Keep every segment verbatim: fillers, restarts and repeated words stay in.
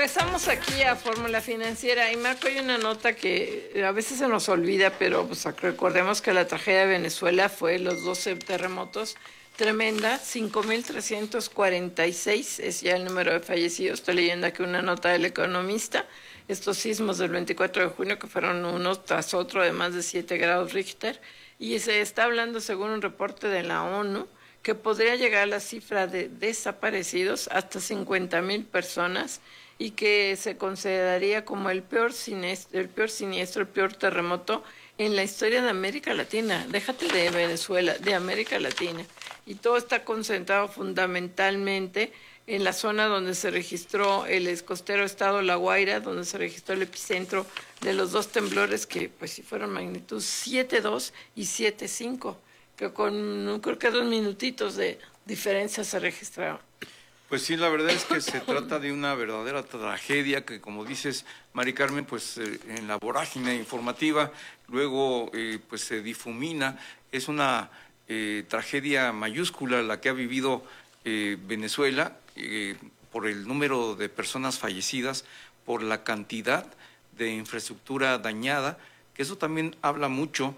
regresamos aquí a Fórmula Financiera y Marco, hay una nota que a veces se nos olvida, pero pues recordemos que la tragedia de Venezuela fue los doce terremotos, tremenda, cinco mil trescientos cuarenta y seis es ya el número de fallecidos. Estoy leyendo aquí una nota del Economista, estos sismos del veinticuatro de junio que fueron uno tras otro de más de siete grados Richter, y se está hablando, según un reporte de la ONU, que podría llegar a la cifra de desaparecidos hasta cincuenta mil personas y que se consideraría como el peor siniestro, el peor siniestro, el peor terremoto en la historia de América Latina. Déjate de Venezuela, de América Latina. Y todo está concentrado fundamentalmente en la zona donde se registró el excostero estado La Guaira, donde se registró el epicentro de los dos temblores que pues sí fueron magnitud siete punto dos y siete punto cinco, que con creo que dos minutitos de diferencia se registraron. Pues sí, la verdad es que se trata de una verdadera tragedia que, como dices, Mari Carmen, pues eh, en la vorágine informativa luego eh, pues se difumina. Es una eh, tragedia mayúscula la que ha vivido eh, Venezuela eh, por el número de personas fallecidas, por la cantidad de infraestructura dañada, que eso también habla mucho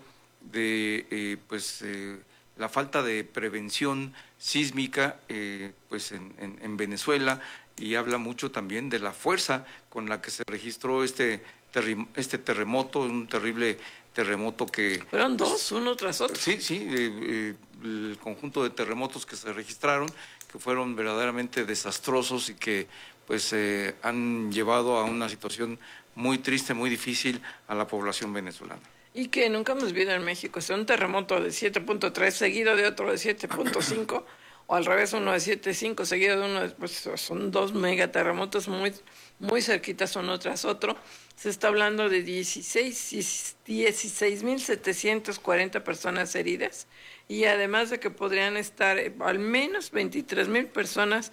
de eh, pues eh, la falta de prevención sísmica eh, pues en, en, en Venezuela, y habla mucho también de la fuerza con la que se registró este, terri, este terremoto, un terrible terremoto que... Fueron dos, uno tras otro. Sí, sí, eh, eh, el conjunto de terremotos que se registraron, que fueron verdaderamente desastrosos y que pues eh, han llevado a una situación muy triste, muy difícil a la población venezolana. Y que nunca hemos visto en México, o sea, un terremoto de siete punto tres seguido de otro de siete punto cinco, o al revés, uno de siete punto cinco seguido de uno de, pues son dos megaterremotos muy, muy cerquitas uno tras otro. Se está hablando de dieciséis mil setecientas cuarenta personas heridas, y además de que podrían estar al menos veintitrés mil personas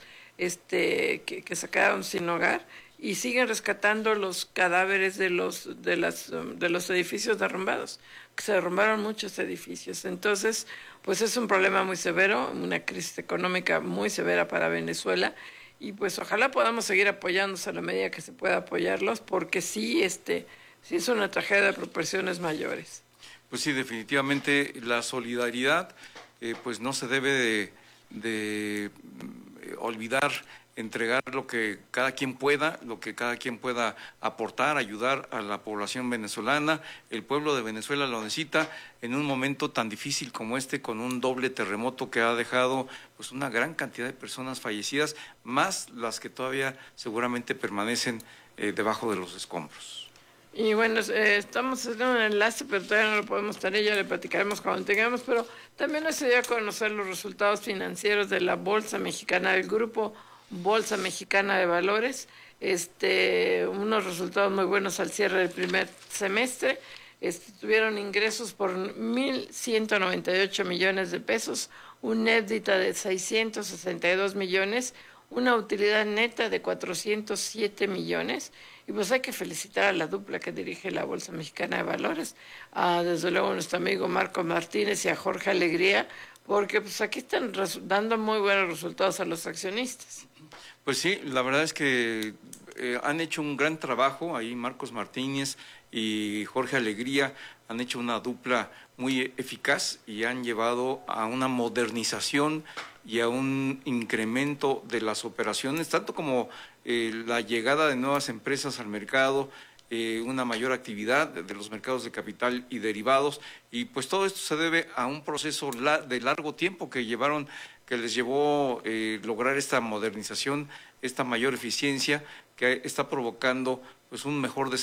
este, que, que se quedaron sin hogar, y siguen rescatando los cadáveres de los de las de los edificios derrumbados, que se derrumbaron muchos edificios. Entonces, pues es un problema muy severo, una crisis económica muy severa para Venezuela, y pues ojalá podamos seguir apoyándose a la medida que se pueda apoyarlos, porque sí este sí es una tragedia de proporciones mayores. Pues sí, definitivamente la solidaridad eh, pues no se debe de, de olvidar, entregar lo que cada quien pueda, lo que cada quien pueda aportar, ayudar a la población venezolana. El pueblo de Venezuela lo necesita en un momento tan difícil como este, con un doble terremoto que ha dejado pues una gran cantidad de personas fallecidas, más las que todavía seguramente permanecen eh, debajo de los escombros. Y bueno, eh, estamos haciendo un enlace, pero todavía no lo podemos tener, ya le platicaremos cuando tengamos, pero también nos dio a conocer los resultados financieros de la Bolsa Mexicana, del grupo Bolsa Mexicana de Valores, este, unos resultados muy buenos al cierre del primer semestre. Este, tuvieron ingresos por mil ciento noventa y ocho millones de pesos, un EBITDA de seiscientos sesenta y dos millones, una utilidad neta de cuatrocientos siete millones, y pues hay que felicitar a la dupla que dirige la Bolsa Mexicana de Valores, a desde luego a nuestro amigo Marco Martínez y a Jorge Alegría, porque pues aquí están dando muy buenos resultados a los accionistas. Pues sí, la verdad es que eh, han hecho un gran trabajo ahí. Marcos Martínez y Jorge Alegría han hecho una dupla muy eficaz y han llevado a una modernización y a un incremento de las operaciones, tanto como eh, la llegada de nuevas empresas al mercado, eh, una mayor actividad de los mercados de capital y derivados, y pues todo esto se debe a un proceso la, de largo tiempo que llevaron, que les llevó eh, lograr esta modernización, esta mayor eficiencia que está provocando pues un mejor desarrollo